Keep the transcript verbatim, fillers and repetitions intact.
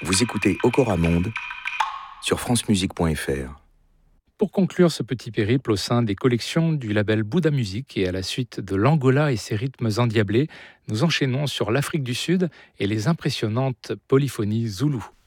Vous écoutez Okora Monde sur francemusique point f r. Pour conclure ce petit périple au sein des collections du label Bouddha Music et à la suite de l'Angola et ses rythmes endiablés, nous enchaînons sur l'Afrique du Sud et les impressionnantes polyphonies zoulou.